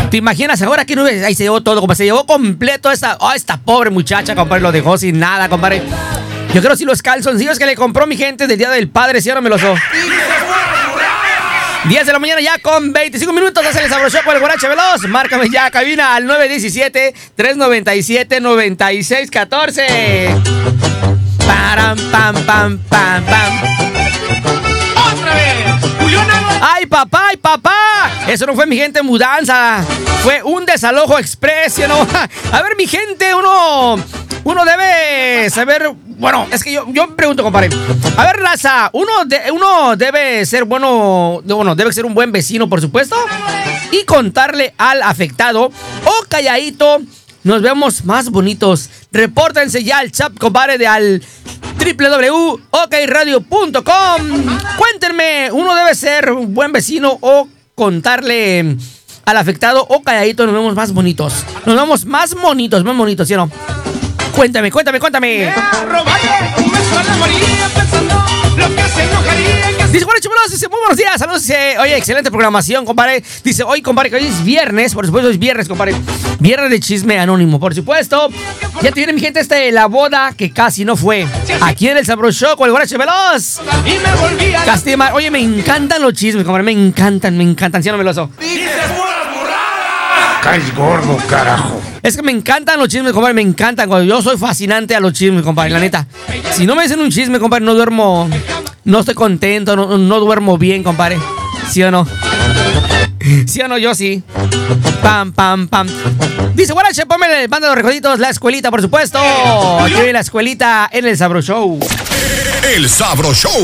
¿Te imaginas ahora que no ves? Ahí se llevó todo, compadre. Se llevó completo esta pobre muchacha, compadre. Lo dejó sin nada, compadre. Yo creo si los calzoncillos que le compró mi gente del Día del Padre, si ahora me los dio. 10 de la mañana ya con 25 minutos. Ya se les abrochó con el guarache veloz. Márcame ya, cabina al 917-397-9614. Param, pam, pam, pam, pam. ¡Otra vez! ¡Ay, papá! ¡Ay, papá! Eso no fue, mi gente, mudanza. Fue un desalojo express, ¿no? A ver, mi gente, uno debe saber... Bueno, es que yo pregunto, compadre. A ver, raza, uno debe ser debe ser un buen vecino, por supuesto, y contarle al afectado o calladito. Nos vemos más bonitos. Repórtense ya al chat, compadre, al www.okradio.com. Cuéntenme, uno debe ser un buen vecino o contarle al afectado o calladito. Nos vemos más bonitos. Nos vemos más bonitos, ¿sí o no? Cuéntame. Dice, bueno, chumelos, dice, muy buenos días, saludos, dice, oye, excelente programación, compadre. Dice, hoy, compadre, que hoy es viernes, por supuesto es viernes, compadre. Viernes de chisme anónimo, por supuesto. Ya tiene, mi gente, la boda que casi no fue. Aquí en el Sabro Show con el Guarache Veloz. Castima, oye, me encantan los chismes, compadre, me encantan, ¿sí o no, Veloso? Caes gordo, carajo. Es que me encantan los chismes, compadre, me encantan. Cuando yo soy fascinante a los chismes, compadre, la neta. Si no me dicen un chisme, compadre, no duermo, no estoy contento, no duermo bien, compadre. ¿Sí o no? ¿Sí o no? Yo sí. Pam, pam, pam. Dice, guarache, ponme el banda de los recoditos, la escuelita, por supuesto. Aquí viene la escuelita en el Sabro Show. El Sabro Show.